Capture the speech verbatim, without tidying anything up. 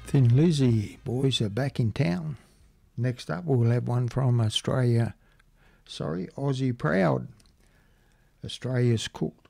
Thin Lizzy, boys are back in town. Next up, we'll have one from Australia, sorry, Aussie Proud. Australia's Cooked.